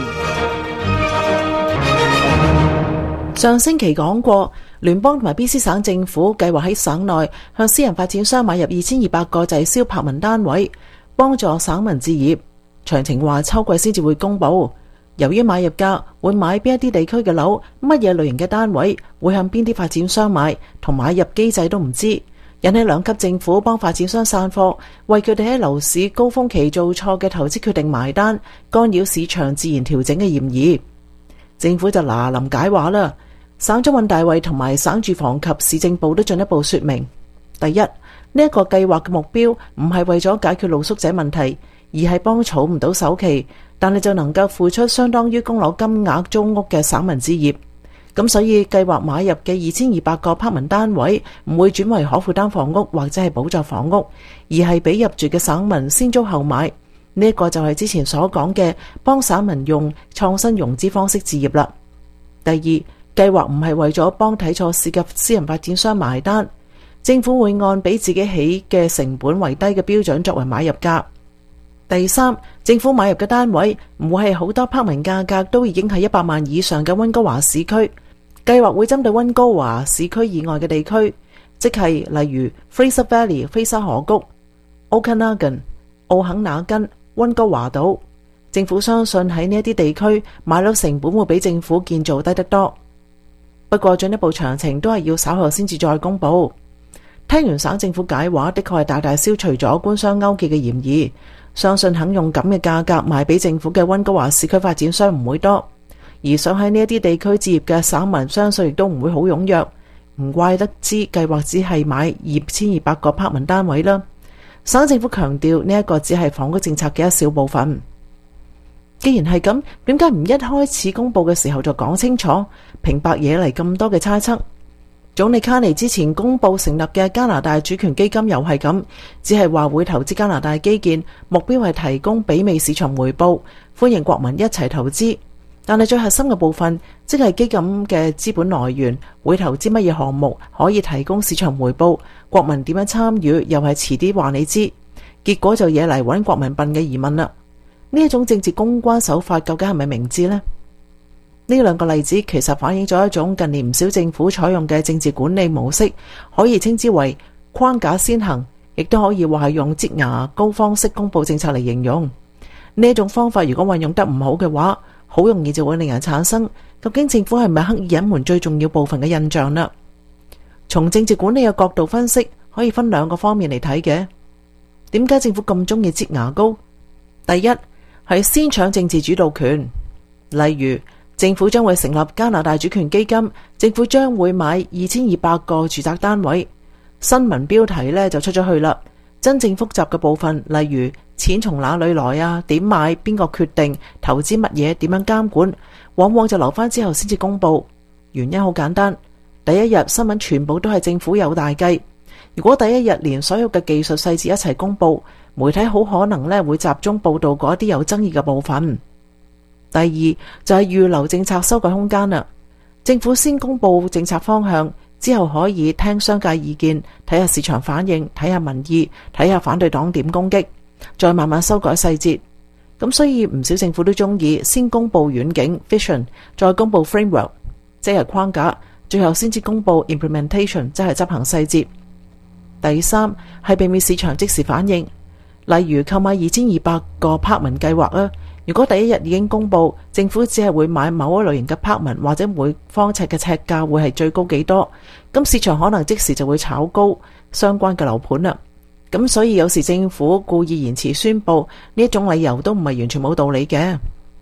Speaker 9: 上星期講過，聯邦同埋 B C 省政府計劃喺省內向私人發展商買入二千二百個滯銷柏文單位，幫助省民置業。詳情話秋季先至會公佈。由於買入價會買邊一啲地區嘅樓，乜嘢類型嘅單位會向邊啲發展商買，同買入機制都唔知，引起兩級政府幫發展商散貨，為佢哋喺樓市高峰期做錯嘅投資決定埋單，干擾市場自然調整嘅嫌疑。政府就嗱臨解話啦。省長尹大衛同埋省住房及市政部都進一步說明：第一，呢、這、一個計劃嘅目標唔係為咗解決露宿者問題，而係幫儲唔到首期，但係就能夠付出相當於供樓金額租屋嘅省民置業。咁所以計劃買入嘅二千二百個柏文單位唔會轉為可負擔房屋或者係補助房屋，而係俾入住嘅省民先租後買。呢、這、一個就係之前所講嘅幫省民用創新融資方式置業啦。第二，計劃唔係為咗幫睇錯市嘅私人發展商埋單，政府會按比自己起嘅成本為低嘅標準作為買入價。第三，政府買入嘅單位唔會係好多柏文價格都已經係一百萬以上嘅溫哥華市區，計劃會針對溫哥華市區以外嘅地區，即係例如 Fraser Valley 菲沙河谷、Okanagan 奧肯納根、溫哥華島。政府相信喺呢一啲地區買樓成本會比政府建造低得多。不過進一步詳情都係要稍後先至再公布。聽完省政府解話，的確係大大消除咗官商勾結嘅嫌疑。相信肯用咁嘅價格賣俾政府嘅溫哥華市區發展商唔會多，而想喺呢一啲地區置業嘅省民相信亦都唔會好踴躍。唔怪得知計劃只係買二千二百個柏文單位啦。省政府強調呢一個只係房屋政策嘅一小部分。既然係咁，點解唔一開始公布嘅時候就講清楚，平白惹嚟咁多嘅猜測？總理卡尼之前公布成立嘅加拿大主權基金又係咁，只係話會投資加拿大基建，目標係提供媲美市場回報，歡迎國民一齊投資。但係最核心嘅部分，即係基金嘅資本來源，會投資乜嘢項目，可以提供市場回報，國民點樣參與，又係遲啲話你知。結果就惹嚟揾國民笨嘅疑問啦。呢一種政治公關手法究竟係咪明智呢？呢兩個例子其實反映咗一種近年唔少政府採用嘅政治管理模式，可以稱之為框架先行，亦都可以話係用擠牙膏方式公布政策嚟形容。呢一種方法如果運用得唔好嘅話，好容易就會令人產生究竟政府係咪刻意隱瞞最重要部分嘅印象呢？從政治管理嘅角度分析，可以分兩個方面嚟睇嘅。點解政府咁中意擠牙膏？第一，係先搶政治主導權，例如政府將會成立加拿大主權基金，政府將會買二千二百個住宅單位。新聞標題呢就出咗去啦，真正複雜嘅部分，例如錢從哪裏來啊，點買，邊個決定，投資乜嘢，點樣監管，往往就留翻之後先至公布。原因好簡單，第一日新聞全部都係政府有大計，如果第一日連所有嘅技術細節一齊公布，媒體好可能咧會集中報道嗰啲有爭議嘅部分。第二就係預留政策修改空間啦。政府先公布政策方向，之後可以聽商界意見，睇下市場反應，睇下民意，睇下反對黨點攻擊，再慢慢修改細節。咁所以唔少政府都中意先公布遠景 vision， 再公布 framework， 即係框架，最後先至公布 implementation， 即係執行細節。第三係避免市場即時反應。例如購買二千二百個柏文計劃啊，如果第一日已經公布，政府只係會買某一類型嘅柏文，或者每方尺嘅尺價會係最高幾多，咁市場可能即時就會炒高相關嘅樓盤啦。咁所以有時政府故意延遲宣布，呢一種理由都唔係完全冇道理嘅。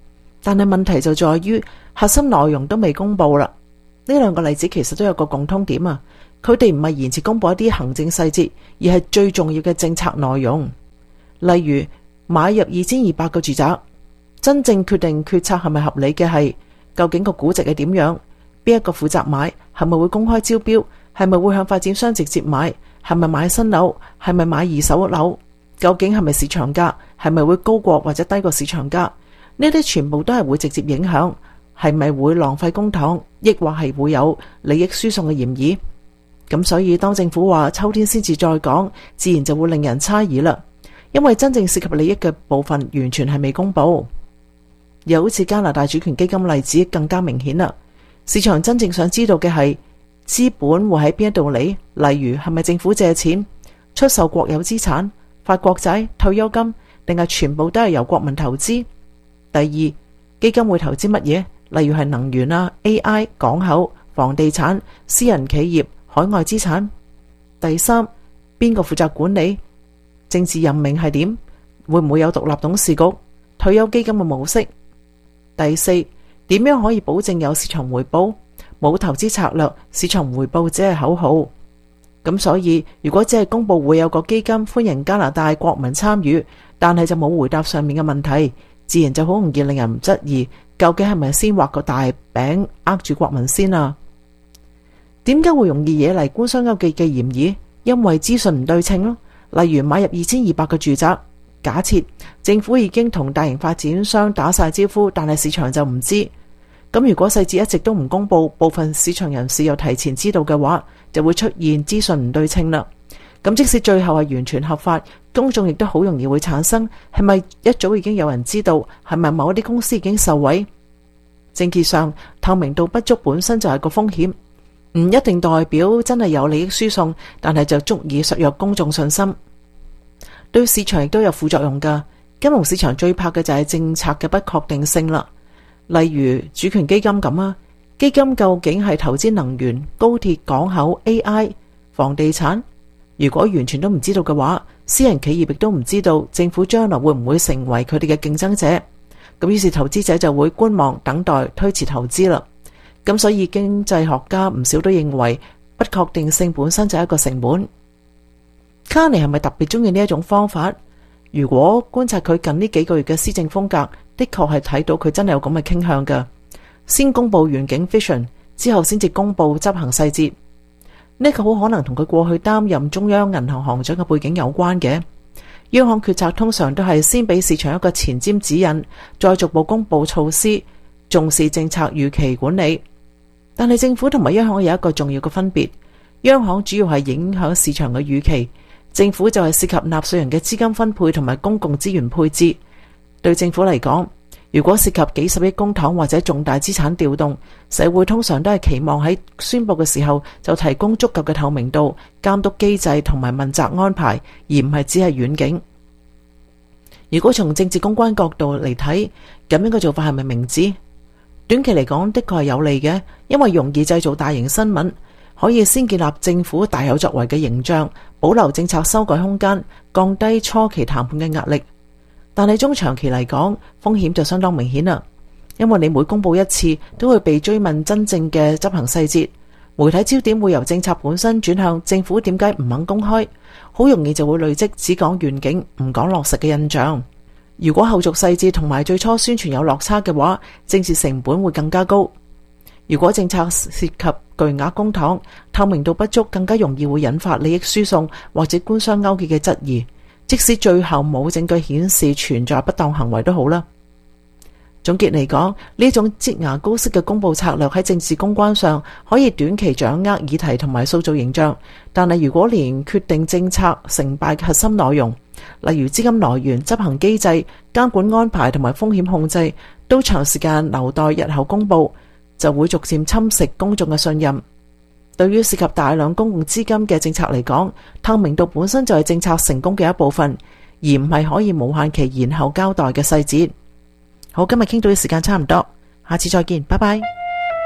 Speaker 9: 但係問題就在於核心內容都未公布啦。呢兩個例子其實都有個共通點啊，佢哋唔係延遲公布一啲行政細節，而係最重要嘅政策內容。例如買入二千二百個住宅，真正決定決策係咪合理嘅係究竟個估值係點樣，邊一個負責買，係咪會公開招標，係咪會向發展商直接買，係咪買新樓，係咪買二手樓，究竟係咪市場價，係咪會高過或者低過市場價，呢啲全部都係會直接影響係咪會浪費公帑，抑或係會有利益輸送嘅嫌疑。咁所以當政府話秋天先至再講，自然就會令人猜疑啦，因為真正涉及利益嘅部分完全係未公布。又好似加拿大主權基金例子更加明顯啦，市場真正想知道嘅係資本會喺邊一度嚟，例如係咪政府借錢出售國有資產、發國債、退休金，定係全部都係由國民投資？第二，基金會投資乜嘢？例如係能源啊、A I、港口、房地產、私人企業、海外資產。第三，邊個負責管理？政治任命係點？會唔會有獨立董事局？退休基金嘅模式？第四，點樣可以保證有市場回報？冇投資策略，市場回報只係口號。咁所以如果只係公布會有個基金歡迎加拿大國民參與，但係就冇回答上面嘅問題，自然就好容易令人質疑，究竟係咪先畫個大餅呃住國民先啊？點解會容易惹嚟官商勾結嘅嫌疑？因為資訊唔對稱咯。例如買入二千二百個住宅，假設政府已經同大型發展商打晒招呼，但係市場就唔知。咁如果細節一直都唔公布，部分市場人士又提前知道嘅話，就會出現資訊唔對稱啦。咁即使最後係完全合法，公眾亦都好容易會產生係咪一早已經有人知道，係咪某一啲公司已經受惠？政治上透明度不足本身就係個風險，唔一定代表真係有利益輸送，但係就足以削弱公眾信心。對市場亦都有副作用㗎。金融市場最怕嘅就係政策嘅不確定性啦。例如主權基金咁啊，基金究竟係投資能源、高鐵、港口、A I、房地產？如果完全都唔知道嘅話，私人企業亦都唔知道政府將來會唔會成為佢哋嘅競爭者。咁於是投資者就會觀望等待，推遲投資啦。咁所以經濟學家唔少都認為不確定性本身就係一個成本。卡尼係咪特別中意呢一種方法？如果觀察佢近呢幾個月嘅施政風格，的確係睇到佢真係有咁嘅傾向㗎。先公布願景 vision， 之後先至公布執行細節。呢個好可能同佢過去擔任中央銀行行長嘅背景有關嘅。央行決策通常都係先俾市場一個前瞻指引，再逐步公布措施，重視政策預期管理。但係政府同埋央行有一個重要嘅分別，央行主要係影響市場嘅預期，政府就係涉及納稅人嘅資金分配同埋公共資源配置。對政府嚟講，如果涉及幾十億公帑或者重大資產調動，社會通常都係期望喺宣佈嘅時候就提供足夠嘅透明度、監督機制同埋問責安排，而唔係只係遠景。如果從政治公關角度嚟睇，咁樣嘅做法係咪明智？短期嚟講的確係有利嘅，因為容易製造大型新聞，可以先建立政府大有作為嘅形象，保留政策修改空間，降低初期談判嘅壓力。但係中長期嚟講，風險就相當明顯啦，因為你每公布一次，都會被追問真正嘅執行細節，媒體焦點會由政策本身轉向政府點解唔肯公開，好容易就會累積只講願景唔講落實嘅印象。如果後續細節同埋最初宣傳有落差嘅話，政治成本會更加高。如果政策涉及巨額公帑，透明度不足，更加容易會引發利益輸送或者官商勾結嘅質疑。即使最後冇證據顯示存在不當行為都好啦。總結嚟講，呢種擠牙膏式嘅公布策略喺政治公關上可以短期掌握議題同埋塑造形象，但係如果連決定政策成敗嘅核心內容，例如資金來源、執行機制、監管安排同埋風險控制，都長時間留待日後公布，就會逐漸侵蝕公眾嘅信任。對於涉及大量公共資金嘅政策嚟講，透明度本身就係政策成功嘅一部分，而唔係可以無限期延後交代嘅細節。好，今日傾到嘅時間差唔多，下次再見，拜拜。